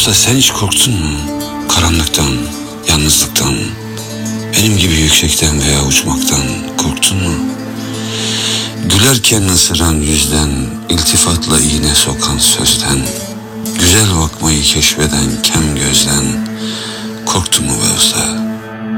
Usta sen hiç korktun mu? Karanlıktan, yalnızlıktan, benim gibi yüksekten veya uçmaktan korktun mu? Gülerken ısıran yüzden, iltifatla iğne sokan sözden, güzel bakmayı keşfeden kem gözden korktun mu be usta?